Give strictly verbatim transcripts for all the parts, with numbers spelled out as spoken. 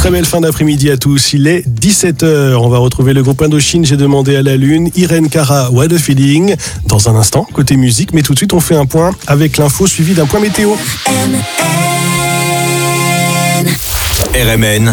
Très belle fin d'après-midi à tous. Il est dix-sept heures. On va retrouver le groupe Indochine. J'ai demandé à la lune. Irène Cara, What a Feeling. Dans un instant, côté musique. Mais tout de suite, on fait un point avec l'info suivi d'un point météo. R M N,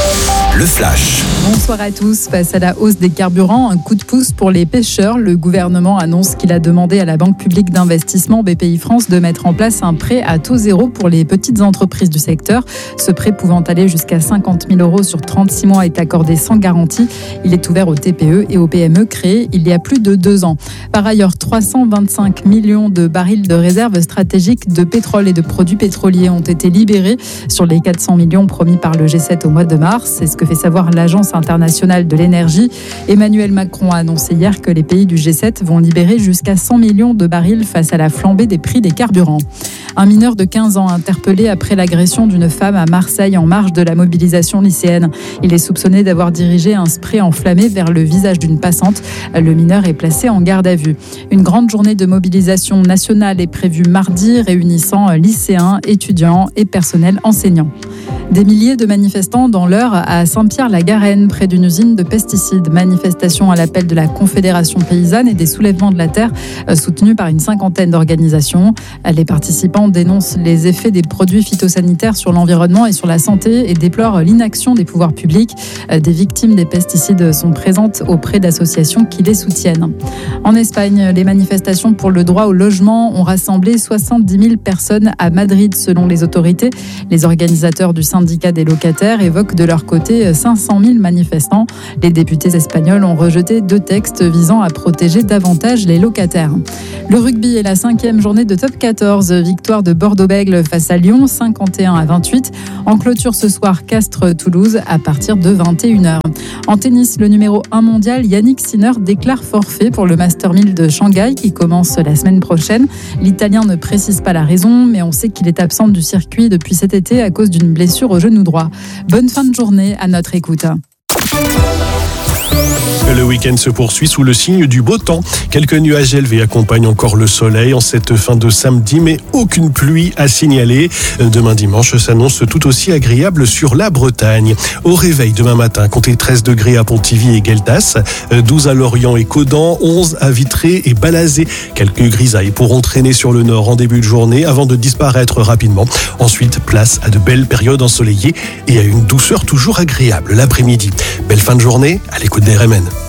le flash. Bonsoir à tous. Face à la hausse des carburants, un coup de pouce pour les pêcheurs. Le gouvernement annonce qu'il a demandé à la Banque publique d'investissement B P I France de mettre en place un prêt à taux zéro pour les petites entreprises du secteur. Ce prêt pouvant aller jusqu'à cinquante mille euros sur trente-six mois est accordé sans garantie. Il est ouvert aux T P E et aux P M E créés il y a plus de deux ans. Par ailleurs, trois cent vingt-cinq millions de barils de réserves stratégiques de pétrole et de produits pétroliers ont été libérés sur les quatre cents millions promis par le G sept au mois de mars. C'est ce que fait savoir l'Agence internationale de l'énergie. Emmanuel Macron a annoncé hier que les pays du G sept vont libérer jusqu'à cent millions de barils face à la flambée des prix des carburants. Un mineur de quinze ans interpellé après l'agression d'une femme à Marseille en marge de la mobilisation lycéenne. Il est soupçonné d'avoir dirigé un spray enflammé vers le visage d'une passante. Le mineur est placé en garde à vue. Une grande journée de mobilisation nationale est prévue mardi, réunissant lycéens, étudiants et personnel enseignant. Des milliers de manifestants dans l'Eure à Saint-Pierre-la-Garenne, près d'une usine de pesticides. Manifestation à l'appel de la Confédération paysanne et des soulèvements de la terre, soutenus par une cinquantaine d'organisations. Les participants dénoncent les effets des produits phytosanitaires sur l'environnement et sur la santé et déplorent l'inaction des pouvoirs publics. Des victimes des pesticides sont présentes auprès d'associations qui les soutiennent. En Espagne, les manifestations pour le droit au logement ont rassemblé soixante-dix mille personnes à Madrid, selon les autorités. Les organisateurs du syndicat des locataires évoquent de leur côté cinq cent mille manifestants. Les députés espagnols ont rejeté deux textes visant à protéger davantage les locataires. Le rugby est la cinquième journée de top quatorze. Victoire de Bordeaux-Bègles face à Lyon, cinquante et un à vingt-huit. En clôture ce soir, Castres-Toulouse à partir de vingt et une heures. En tennis, le numéro un mondial, Yannick Sinner, déclare forfait pour le Master mille de Shanghai qui commence la semaine prochaine. L'Italien ne précise pas la raison, mais on sait qu'il est absent du circuit depuis cet été à cause d'une blessure au genou droit. Bonne fin de journée à notre écoute. Le week-end se poursuit sous le signe du beau temps. Quelques nuages élevés accompagnent encore le soleil en cette fin de samedi, mais aucune pluie à signaler. Demain dimanche s'annonce tout aussi agréable sur la Bretagne. Au réveil demain matin, comptez treize degrés à Pontivy et Gueltas, douze à Lorient et Caudan, onze à Vitré et Balazé. Quelques grisailles pourront traîner sur le nord en début de journée avant de disparaître rapidement. Ensuite, place à de belles périodes ensoleillées et à une douceur toujours agréable l'après-midi. Belle fin de journée à l'écoute des R M N.